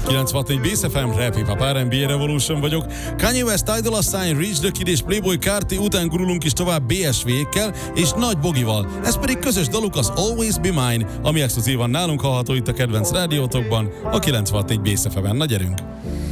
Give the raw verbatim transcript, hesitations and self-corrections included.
kilencvenhat Bass ef em, Rap Hip Hop er and bé Revolution vagyok. Kanye West, Tidal Assign, Rich the Kid és Playboy Carti után gurulunk is tovább bé es vé-kkel és Nagy Bogival. Ez pedig közös daluk az Always Be Mine, ami exkluzívan nálunk hallható itt a kedvenc rádiótokban, a kilencvenhat Bass ef em-en. Na gyerünk!